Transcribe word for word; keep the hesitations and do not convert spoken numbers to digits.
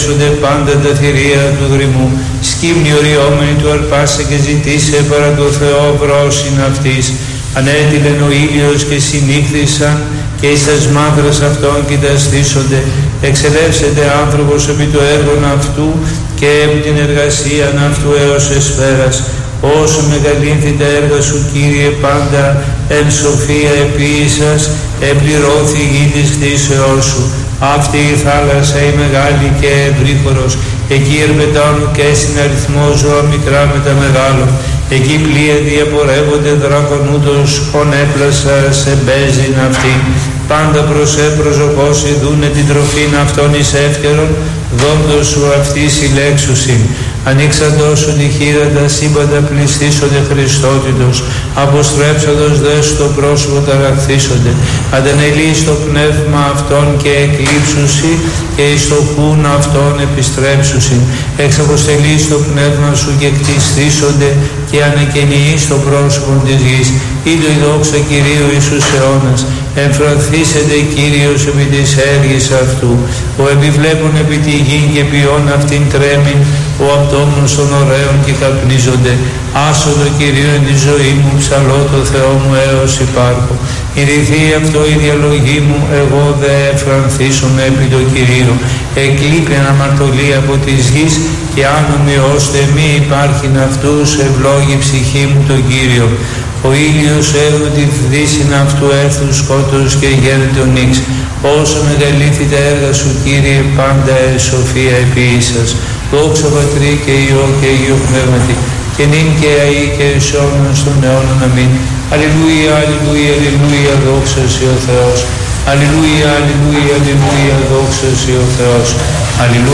πάντα τα θηρία του δρυμού, σκύμνη οριόμενη του αρπάσε και ζητήσε παρά το Θεό πρόσιν αυτής. Ανέτειλεν ο ήλιος και συνήχθησαν και εις τας μαύρας αυτών κοιταστήσονται. Εξελεύσεται άνθρωπος επί το έργον αυτού και επί την εργασίαν αυτού έως εσφαίρας. Όσο μεγαλύνθη τα έργα σου, Κύριε, πάντα εν σοφία επίησας, εμπληρώθη η γη της χτίσεώς σου. Αυτή η θάλασσα η μεγάλη και ευρύχωρος, εκεί ερπετάνουν και συναριθμό ζώα μικρά με τα μεγάλων. Εκεί πλοία διαπορεύονται δρακονούτος, ονέπλασα σε μπέζιν αυτή. Πάντα προς έπροσωπός ειδούνε την τροφήν αυτών εις εύκαιρον, δόντος σου αυτή συλλέξουσιν. Ανοίξαντος σου τη χείρα τα σύμπαντα πληστήσονται Χριστότητος, αποστρέψαντος δε στο πρόσωπο ταραχθήσονται. Αντανελεί στο πνεύμα αυτών και εκλείψουσι και εις το χούν αυτών επιστρέψουσι. Εξαποστελεί στο πνεύμα σου και κτιστήσονται και ανεκαινιεί στο πρόσωπο της γης. Ήλιο η δόξα Κυρίου Ιησούς αιώνας, εμφραθήσεται Κύριος επί της έργης αυτού. Ο επιβλέπων επί τη γη και ποιόν αυτήν τρέμην, ο απτόμνος των ωραίων και καπνίζονται. Άσο το Κυρίο εν τη ζωή μου, ψαλώ το Θεό μου έως υπάρχω. Ηρηθεί αυτό η διαλογή μου, εγώ δε εφρανθίσομαι επί το Κυρίο. Εκλείπει αναμαρτωλή από της γης και άνομοι ώστε μη υπάρχειν αυτούς, ευλόγη ψυχή μου τον Κύριο. Ο ήλιος έδω τη δύσιν αυτού έρθου σκότος και γέρεται ο νύξ. Όσο μεγαλήθη τα έργα σου, Κύριε, πάντα εν σοφία επίησας. Δόξα Πατρί και Υιό και Υιό Πνεύματι, και νυν και αεί και εις αιώνας των αιώνων. Αμήν. Αλληλούια, αλληλούια, αλληλούια, δόξα σοι ο Θεός. Αλληλούια, αλληλούια, αλληλούια, δόξα σοι ο Θεός. Αλληλούια.